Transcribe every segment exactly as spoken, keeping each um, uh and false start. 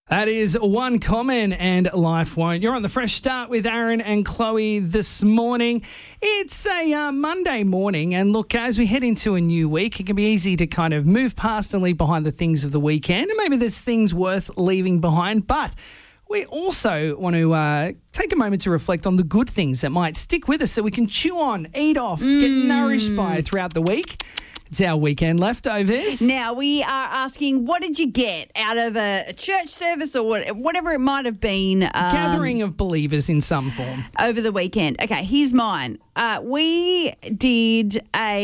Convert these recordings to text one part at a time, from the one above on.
That is One Common and Life Won't. You're on the Fresh Start with Aaron and Chloe this morning. It's a uh, Monday morning, and look, as we head into a new week, it can be easy to kind of move past and leave behind the things of the weekend, and maybe there's things worth leaving behind, but we also want to uh, take a moment to reflect on the good things that might stick with us so we can chew on, eat off, mm. get nourished by throughout the week. It's our weekend leftovers. Now, we are asking, what did you get out of a, a church service or what, whatever it might have been? Um, Gathering of believers in some form. Over the weekend. Okay, here's mine. Uh, we did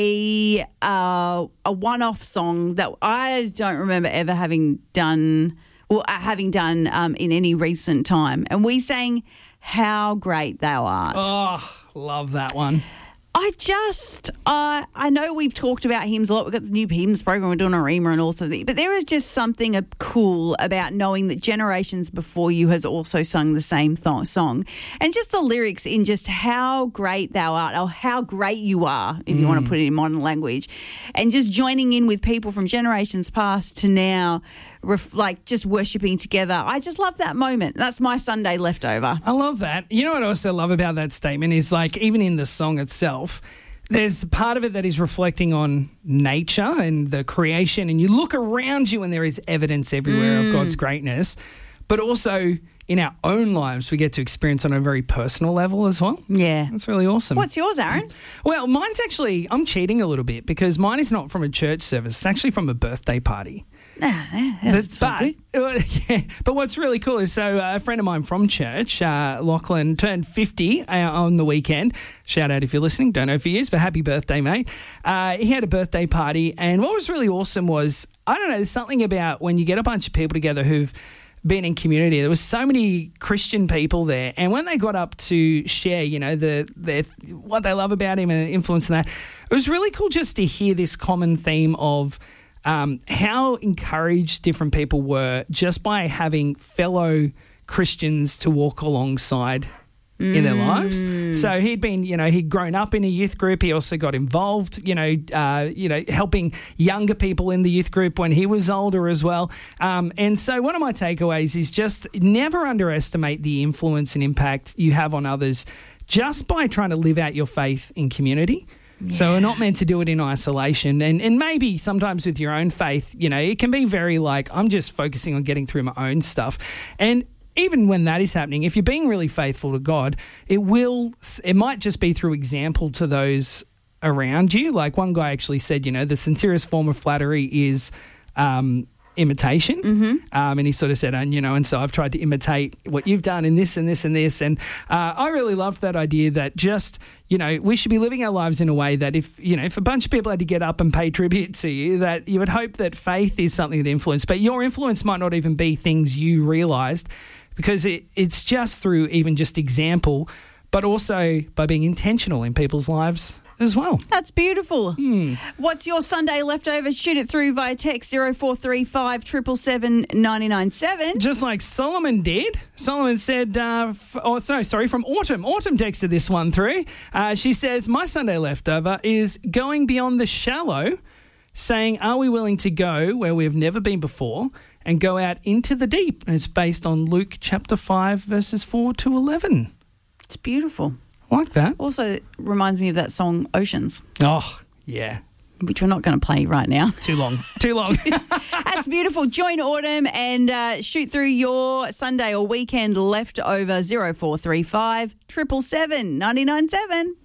a uh, a one-off song that I don't remember ever having done, well, uh, having done um, in any recent time. And we sang How Great Thou Art. Oh, love that one. I just, uh, I know we've talked about hymns a lot. We've got the new hymns program, we're doing a Rima and all sorts of things. But there is just something cool about knowing that generations before you has also sung the same th- song. And just the lyrics in just how great thou art, or how great you are, if you mm. want to put it in modern language. And just joining in with people from generations past to now, ref- like just worshipping together. I just love that moment. That's my Sunday leftover. I love that. You know what I also love about that statement is, like, even in the song itself, there's part of it that is reflecting on nature and the creation, and you look around you and there is evidence everywhere mm. of God's greatness, but also in our own lives we get to experience on a very personal level as well. Yeah. That's really awesome. What's yours, Aaron? Well, mine's actually, I'm cheating a little bit because mine is not from a church service. It's actually from a birthday party. Ah, but, but, uh, yeah, but what's really cool is, so uh, a friend of mine from church, uh, Lachlan, turned fifty uh, on the weekend. Shout out if you're listening. Don't know if he is, but happy birthday, mate. Uh, he had a birthday party, and what was really awesome was, I don't know, there's something about when you get a bunch of people together who've been in community. There was so many Christian people there, and when they got up to share, you know, the their, what they love about him and influence and that, it was really cool just to hear this common theme of Um, how encouraged different people were just by having fellow Christians to walk alongside mm. in their lives. So he'd been, you know, he'd grown up in a youth group. He also got involved, you know, uh, you know, helping younger people in the youth group when he was older as well. Um, and so one of my takeaways is just never underestimate the influence and impact you have on others just by trying to live out your faith in community. Yeah. So we're not meant to do it in isolation. And and maybe sometimes with your own faith, you know, it can be very like, I'm just focusing on getting through my own stuff. And even when that is happening, if you're being really faithful to God, it will, it might just be through example to those around you. Like one guy actually said, you know, the sincerest form of flattery is um, imitation. Mm-hmm. Um, and he sort of said, and, you know, and so I've tried to imitate what you've done in this and this and this. And uh, I really loved that idea that just, you know, we should be living our lives in a way that if, you know, if a bunch of people had to get up and pay tribute to you, that you would hope that faith is something that influence, but your influence might not even be things you realised, because it, it's just through even just example, but also by being intentional in people's lives as well. That's beautiful. Hmm. What's your Sunday leftover? Shoot it through via text zero four three five seven seven seven nine nine seven. Just like Solomon did. Solomon said, uh, f- oh, sorry, sorry, from Autumn. Autumn texted this one through. Uh, she says, my Sunday leftover is going beyond the shallow, saying, are we willing to go where we've never been before and go out into the deep? And it's based on Luke chapter five, verses four to eleven. It's beautiful. Like that. Also reminds me of that song Oceans. Oh, yeah. Which we're not going to play right now. Too long. Too long. That's beautiful. Join Autumn and uh, shoot through your Sunday or weekend leftover zero four three five seven seven seven nine nine seven.